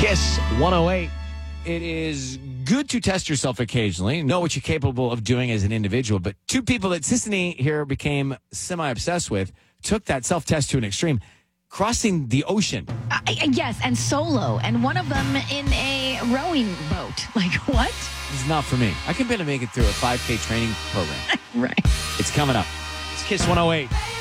Kiss 108. It is good to test yourself occasionally, know what you're capable of doing as an individual. But two people that Sissany here became semi-obsessed with took that self-test to an extreme, crossing the ocean. Yes, and solo, and one of them in a rowing boat. Like, what? This is not for me. I could barely make it through a 5K training program. Right. It's coming up. It's Kiss 108.